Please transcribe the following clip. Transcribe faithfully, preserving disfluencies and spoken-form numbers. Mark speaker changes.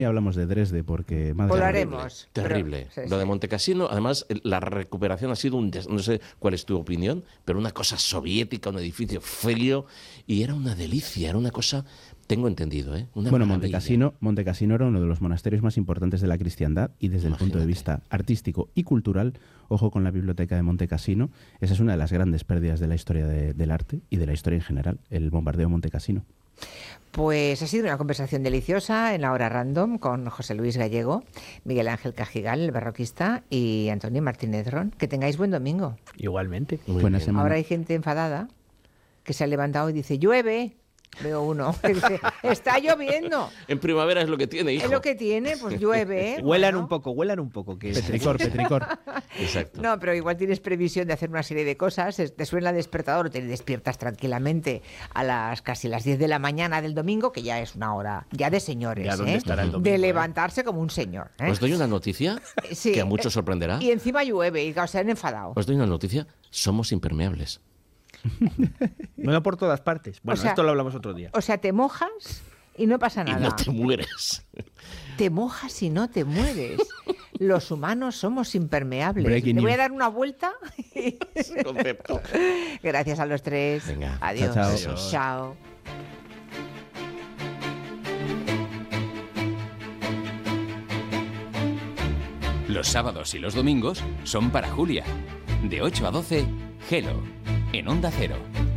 Speaker 1: Y hablamos de Dresde porque... Madre
Speaker 2: Volaremos.
Speaker 3: Terrible.
Speaker 2: Pero, sí,
Speaker 3: Lo de
Speaker 2: sí.
Speaker 3: Montecassino, además, la recuperación ha sido un... des- No sé cuál es tu opinión, pero una cosa soviética, un edificio frío, y era una delicia, era una cosa... Tengo entendido, ¿eh? Una
Speaker 1: Bueno,
Speaker 3: maravilla.
Speaker 1: Montecassino, Montecassino era uno de los monasterios más importantes de la cristiandad y desde el punto de
Speaker 3: Imagínate.
Speaker 1: vista artístico y cultural, ojo con la biblioteca de Montecassino, esa es una de las grandes pérdidas de la historia de- del arte y de la historia en general, el bombardeo de Montecassino.
Speaker 2: Pues ha sido una conversación deliciosa en la hora random con José Luis Gallego, Miguel Ángel Cajigal, el barroquista, y Antonio Martínez Ron. Que tengáis buen domingo.
Speaker 4: Igualmente.
Speaker 3: Muy
Speaker 1: Buena
Speaker 3: bien.
Speaker 1: semana.
Speaker 2: Ahora hay gente enfadada que se ha levantado y dice, llueve. Veo uno que dice, está lloviendo.
Speaker 3: En primavera es lo que tiene, hijo.
Speaker 2: Es lo que tiene, pues llueve. ¿eh?
Speaker 4: Huelan
Speaker 2: Bueno.
Speaker 4: un poco, huelan un poco. Que
Speaker 1: Petricor, Petricor.
Speaker 3: Exacto.
Speaker 2: No, pero igual tienes previsión de hacer una serie de cosas, es- te suena el despertador o te despiertas tranquilamente a las casi las diez de la mañana del domingo, que ya es una hora ya de señores,
Speaker 4: Ya dónde
Speaker 2: ¿eh?
Speaker 4: estará el domingo,
Speaker 2: de
Speaker 4: ¿eh?
Speaker 2: levantarse como un señor. ¿eh?
Speaker 3: Os doy una noticia
Speaker 2: Sí,
Speaker 3: que a muchos
Speaker 2: eh,
Speaker 3: sorprenderá.
Speaker 2: Y encima llueve y se han enfadado.
Speaker 3: Os doy una noticia. Somos impermeables.
Speaker 4: No por todas partes. Bueno,
Speaker 2: O sea-
Speaker 4: esto lo hablamos otro día.
Speaker 2: O sea, te mojas y no pasa
Speaker 3: Y
Speaker 2: nada.
Speaker 3: no te mueres.
Speaker 2: Te mojas y no te mueres. Los humanos somos impermeables.
Speaker 1: Breaking
Speaker 2: Te voy a
Speaker 1: news.
Speaker 2: dar una vuelta.
Speaker 3: Ese concepto.
Speaker 2: Gracias a los tres.
Speaker 3: Venga.
Speaker 2: Adiós.
Speaker 1: Chao,
Speaker 3: chao.
Speaker 2: Chao.
Speaker 5: Los sábados y los domingos son para Julia. De ocho a doce, Hello, en Onda Cero.